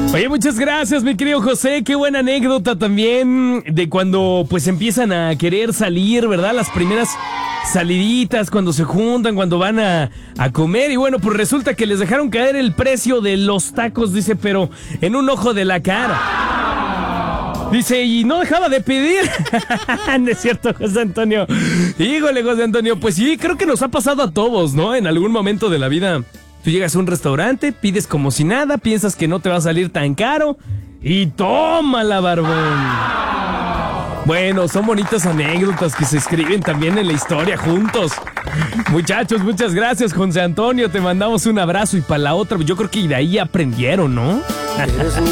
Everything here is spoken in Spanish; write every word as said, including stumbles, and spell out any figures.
Oye, muchas gracias, mi querido José. Qué buena anécdota también de cuando pues empiezan a querer salir, ¿verdad? Las primeras saliditas, cuando se juntan, cuando van a, a comer. Y bueno, pues resulta que les dejaron caer el precio de los tacos, dice, pero en un ojo de la cara. Dice, y no dejaba de pedir. No es cierto, José Antonio. Híjole, José Antonio, pues sí, creo que nos ha pasado a todos, ¿no? En algún momento de la vida. Tú llegas a un restaurante, pides como si nada, piensas que no te va a salir tan caro y tómala, barbón. Bueno, son bonitas anécdotas que se escriben también en la historia juntos. Muchachos, muchas gracias, José Antonio. Te mandamos un abrazo y para la otra, yo creo que de ahí aprendieron, ¿no?